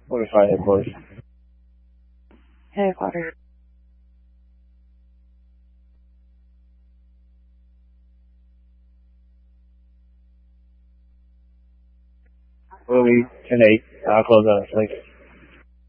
45 headquarters. Headquarters. Movie 10-8. I'll close out. Thanks.